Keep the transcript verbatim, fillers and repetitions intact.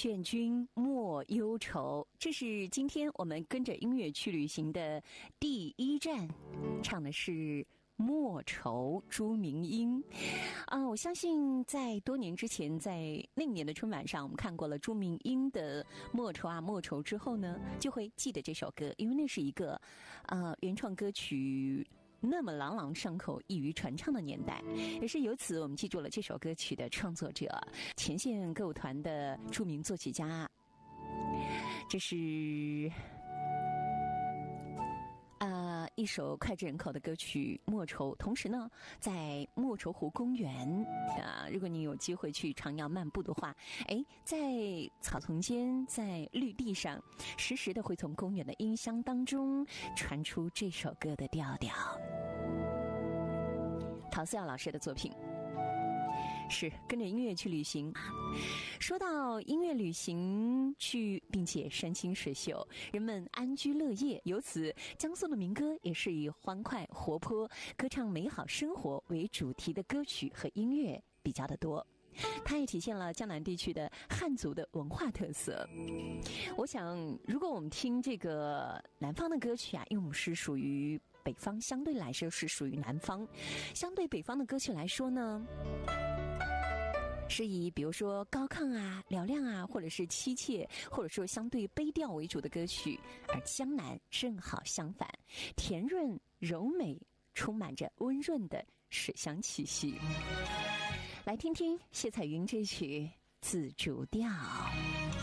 劝君莫忧愁，这是今天我们跟着音乐去旅行的第一站，唱的是莫愁朱明英啊，我相信在多年之前，在那年的春晚上，我们看过了朱明英的《莫愁啊莫愁》之后呢，就会记得这首歌，因为那是一个呃原创歌曲那么朗朗上口、易于传唱的年代，也是由此我们记住了这首歌曲的创作者前线歌舞团的著名作曲家。这是呃，一首脍炙人口的歌曲《莫愁》，同时呢，在莫愁湖公园啊，如果你有机会去徜徉漫步的话，哎，在草丛间，在绿地上，时时的会从公园的音箱当中传出这首歌的调调。陶思耀老师的作品。是跟着音乐去旅行。说到音乐旅行去，并且山清水秀，人们安居乐业，由此江苏的民歌也是以欢快活泼、歌唱美好生活为主题的歌曲和音乐比较的多。它也体现了江南地区的汉族的文化特色。我想，如果我们听这个南方的歌曲啊，因为我们是属于北方，相对来说是属于南方，相对北方的歌曲来说呢，是以比如说高亢啊、嘹亮啊，或者是凄切，或者说相对悲调为主的歌曲，而江南正好相反，甜润柔美，充满着温润的水乡气息。来听听谢彩云这曲《紫竹调》。